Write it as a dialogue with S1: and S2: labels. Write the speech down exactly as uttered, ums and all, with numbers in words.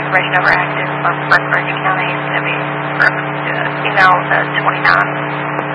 S1: ready number active from Breckenridge County. It's going to be from uh, email the twenty-nine.